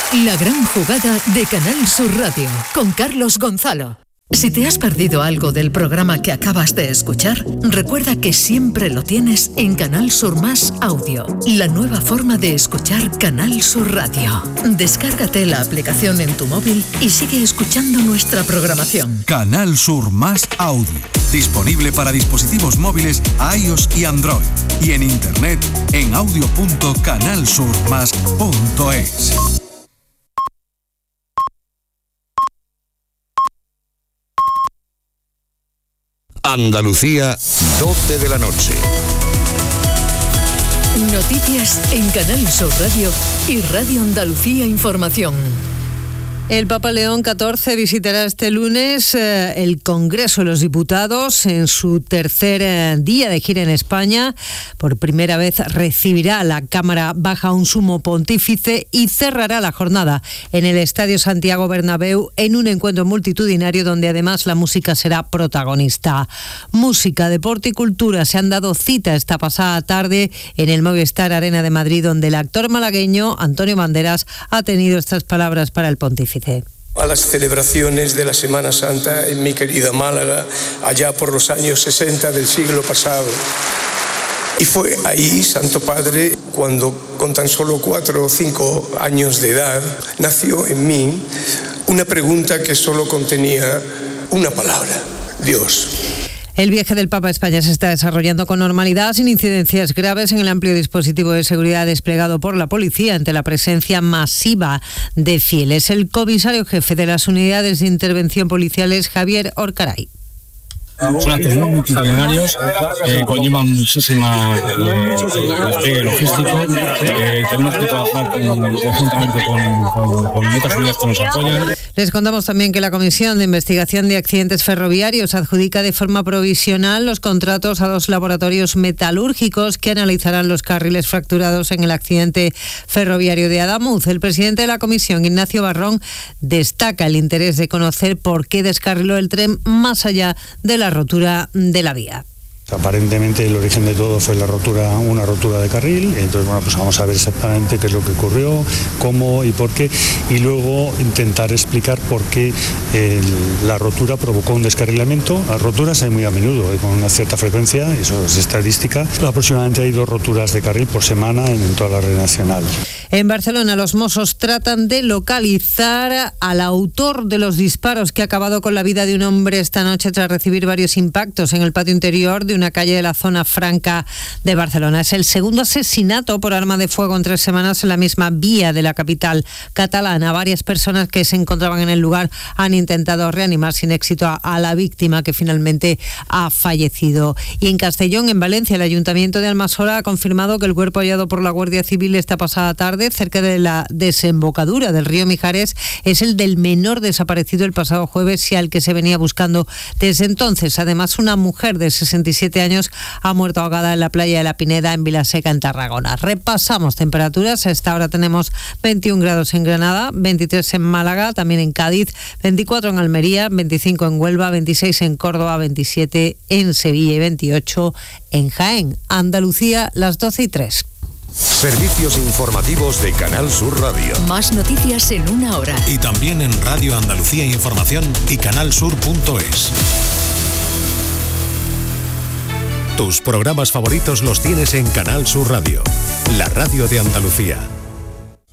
La gran jugada de Canal Sur Radio, con Carlos Gonzalo. Si te has perdido algo del programa que acabas de escuchar, recuerda que siempre lo tienes en Canal Sur Más Audio, la nueva forma de escuchar Canal Sur Radio. Descárgate la aplicación en tu móvil y sigue escuchando nuestra programación. Canal Sur Más Audio, disponible para dispositivos móviles iOS y Android, y en internet en audio.canalsurmas.es. Andalucía, 12 de la noche. Noticias en Canal Sur Radio y Radio Andalucía Información. El Papa León XIV visitará este lunes el Congreso de los Diputados en su tercer día de gira en España. Por primera vez recibirá a la Cámara Baja un sumo pontífice y cerrará la jornada en el Estadio Santiago Bernabéu en un encuentro multitudinario donde además la música será protagonista. Música, deporte y cultura se han dado cita esta pasada tarde en el Movistar Arena de Madrid, donde el actor malagueño Antonio Banderas ha tenido estas palabras para el pontífice. A las celebraciones de la Semana Santa en mi querida Málaga, allá por los años 60 del siglo pasado. Y fue ahí, Santo Padre, cuando con tan solo 4 o 5 años de edad, nació en mí una pregunta que solo contenía una palabra: Dios. El viaje del Papa a España se está desarrollando con normalidad, sin incidencias graves en el amplio dispositivo de seguridad desplegado por la policía ante la presencia masiva de fieles. El comisario jefe de las unidades de intervención policiales, Javier Orcaray. Son actos muy multitudinarios, conllevan muchísima despliegue logístico. Tenemos que trabajar conjuntamente con otras unidades que nos apoyan. Les contamos también que la Comisión de Investigación de Accidentes Ferroviarios adjudica de forma provisional los contratos a 2 laboratorios metalúrgicos que analizarán los carriles fracturados en el accidente ferroviario de Adamuz. El presidente de la Comisión, Ignacio Barrón, destaca el interés de conocer por qué descarriló el tren más allá de la rotura de la vía. Aparentemente el origen de todo fue una rotura de carril. Entonces, bueno, pues vamos a ver exactamente qué es lo que ocurrió, cómo y por qué, y luego intentar explicar por qué la rotura provocó un descarrilamiento. Las roturas hay muy a menudo, con una cierta frecuencia, eso es estadística. Aproximadamente hay 2 roturas de carril por semana en toda la red nacional. En Barcelona, los Mossos tratan de localizar al autor de los disparos que ha acabado con la vida de un hombre esta noche tras recibir varios impactos en el patio interior de una calle de la zona franca de Barcelona. Es el segundo asesinato por arma de fuego en 3 semanas en la misma vía de la capital catalana. Varias personas que se encontraban en el lugar han intentado reanimar sin éxito a la víctima, que finalmente ha fallecido. Y en Castellón, en Valencia, el Ayuntamiento de Almassora ha confirmado que el cuerpo hallado por la Guardia Civil esta pasada tarde cerca de la desembocadura del río Mijares es el del menor desaparecido el pasado jueves y al que se venía buscando desde entonces. Además, una mujer de 67 años ha muerto ahogada en la playa de la Pineda, en Vilaseca, en Tarragona. Repasamos temperaturas. A esta hora tenemos 21 grados en Granada, 23 en Málaga, también en Cádiz, 24 en Almería, 25 en Huelva, 26 en Córdoba, 27 en Sevilla y 28 en Jaén. Andalucía, las 12:03. Servicios informativos de Canal Sur Radio. Más noticias en 1 hora. Y también en Radio Andalucía Información y canalsur.es. Tus programas favoritos los tienes en Canal Sur Radio, la radio de Andalucía.